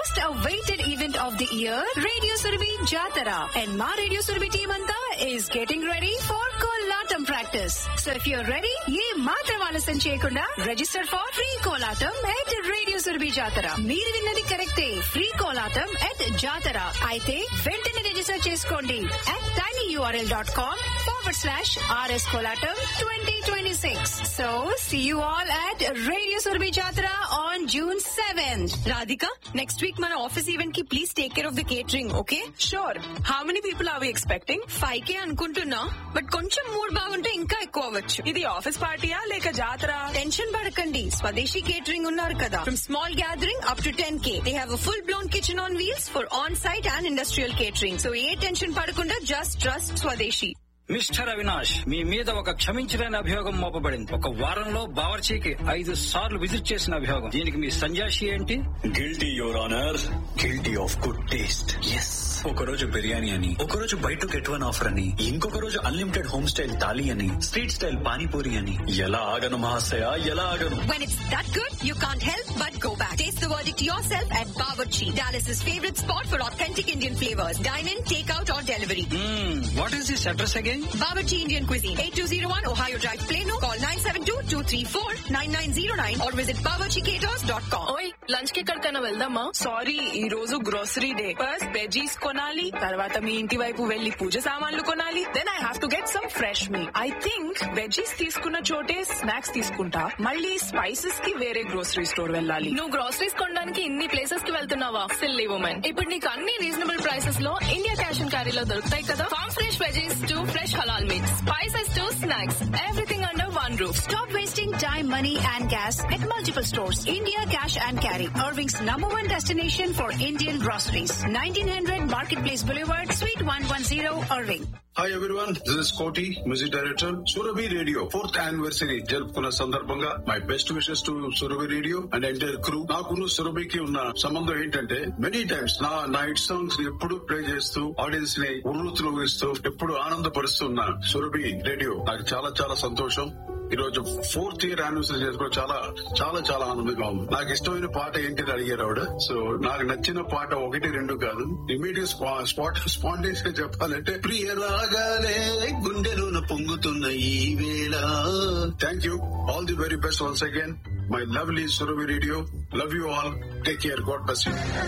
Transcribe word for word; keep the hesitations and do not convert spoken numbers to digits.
most awaited event of the year, Radio Surabhi Jatara. And my Radio Surabhi team anta is getting ready for Kolatam practice. So if you're ready, ye matram alasam cheyakunda register for free Kolatam at Radio Surabhi Jatara. Meer vinnadi correcte. Free Kolatam at Jatara. Aithe ventane register cheskondi at tinyurl.com forward slash RS Kolatam twenty twenty-six. So see you all at Radio Surabhi Jatara on June seventh. Radhika, next week మన office event కి please take care of the catering, okay? Sure. How many people are we expecting? Five కే అనుకుంటున్నా, but కొంచెం mood బాగుంటే ఇంకా ఎక్కువ అవ్వచ్చు. ఇది office పార్టీయా లేక జాతర? టెన్షన్ పడకండి, స్వదేశీ కేటరింగ్ ఉన్నారు కదా. From small gathering up to ten K they have a full blown kitchen on wheels for on site and industrial catering. So A tension పడకుండా జస్ట్ ట్రస్ట్ స్వదేశీ. మిస్టర్ అవినాష్, మీ మీద ఒక క్షమించలేని అభియోగం మోపబడింది. ఒక వారంలో బావర్చీకి ఐదు సార్లు విజిట్ చేసిన అభియోగం. దీనికి మీ సంజాషి ఏంటి? Guilty your honour, guilty of good taste. Yes, ఒక రోజు బిర్యానీ అని, ఒక రోజు by to get one offer అని, ఇంకొక రోజు అన్లిమిటెడ్ హోమ్ స్టైల్ థాలీ అని, స్ట్రీట్ స్టైల్ పానీపూరి అని. ఎలా ఆగను మహాశయ, ఎలా ఆగను? When it's that good, you can't help but go back. Taste the verdict yourself at Bawarchi, Dallas's favorite spot for authentic Indian flavors. Dine in, take out or delivery. What is this address again? Bawarchi Indian Cuisine, eight two zero one Ohio Drive, Plano. Call nine seven two, two three four, nine nine zero nine or visit bawarchi caters dot com. ఓయ్, lunch కి ఎక్కడికైనా వెళ్దామా? Sorry, ఈ రోజు grocery day. First veggies కొనాలి, తర్వాత మీ ఇంటి వైపు వెళ్లి పూజ సామాన్లు కొనాలి. Then I have to get some fresh meet. I think veggies తీసుకున్న చోటే స్నాక్స్ తీసుకుంటా, మళ్ళీ స్పైసెస్ కి వేరే గ్రోసరీ స్టోర్ వెళ్ళాలి. నువ్వు గ్రోసరీస్ కొనడానికి ఇన్ని ప్లేసెస్ కి వెళ్తున్నావా? సిల్లీ ఉమెన్, ఇప్పుడు నీకు అన్ని రీజనబుల్ ప్రైసెస్ లో ఇండియా క్యాష్ అండ్ క్యారీలో దొరుకుతాయి కదా. Form fresh veggies to fresh halal meats, spices to snacks, everything under one roof. Stop wasting time, money and gas at multiple stores. India Cash and Carry, Irving's number one destination for Indian groceries. nineteen hundred Marketplace Boulevard, Suite one ten, Irving. Hi everyone, this is Koti, Music Director, Surabhi Radio, fourth anniversary జరుపుకున్న సందర్భంగా my best wishes to Surabhi Radio and entire crew. నాకును సురభికి ఉన్న సంబంధం ఏంటంటే many times నా నా hit songs ఎప్పుడు play చేస్తూ ఆడియన్స్ ని ఉర్రూతులోగిస్తూ ఎప్పుడు ఆనందపరుస్తున్న సురభి రేడియో నాకు చాలా చాలా సంతోషం. ఈ రోజు ఫోర్త్ ఇయర్ యానివర్సరీ చేసుకోవడం చాలా చాలా చాలా ఆనందంగా ఉంది. నాకు ఇష్టమైన పాట ఏంటిని అడిగారు ఆవిడ. సో నాకు నచ్చిన పాట ఒకటి రెండు కాదు, ఇమీడియట్ స్పాట్ స్పాంటేనియస్ గా చెప్పాలంటే ప్రియరాగాలే గుండెలోన పొంగుతున్న ఈ వేళ. Thank you, all the very best once again. My lovely Surabhi radio, love you all, take care, God bless you.